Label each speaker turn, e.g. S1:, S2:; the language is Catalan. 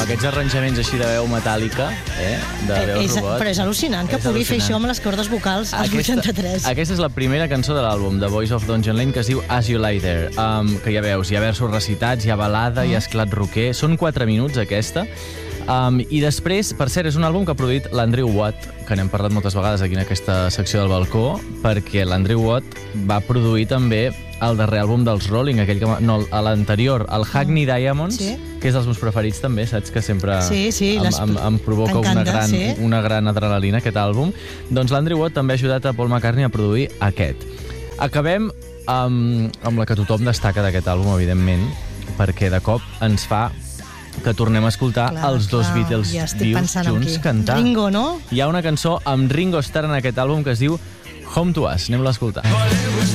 S1: aquests arranjaments així de veu metàl·lica, de veus robot.
S2: Però és al·lucinant que pugui fer això amb les cordes vocals als 83.
S1: Aquesta és la primera cançó de l'àlbum, The Voice of Dungeon Lane, que es diu As You Lie There, que ja veus, hi ha versos recitats, hi ha balada, hi ha esclat roquer, són 4 minuts aquesta. I després, per cert, és un àlbum que ha produït l'Andrew Watt, que n'hem parlat moltes vegades aquí en aquesta secció del balcó, perquè l'Andrew Watt va produir també el darrer àlbum dels Rolling, l'anterior, el Hackney Diamonds, que és dels meus preferits també, saps que sempre em provoca una gran adrenalina aquest àlbum. Doncs l'Andrew Watt també ha ajudat a Paul McCartney a produir aquest. Acabem amb la que tothom destaca d'aquest àlbum, evidentment, perquè de cop ens fa que tornem a escoltar els dos Beatles vius junts cantar.
S2: Ringo, no?
S1: Hi ha una cançó amb Ringo Starr en aquest àlbum que es diu Home to Us. Anem-la a escoltar.